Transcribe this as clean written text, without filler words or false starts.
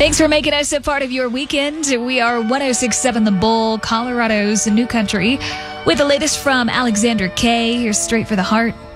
Thanks for making us a part of your weekend. We are 106.7 The Bull, Colorado's new country, with the latest from Alexander K. Here's Straight for the Heart.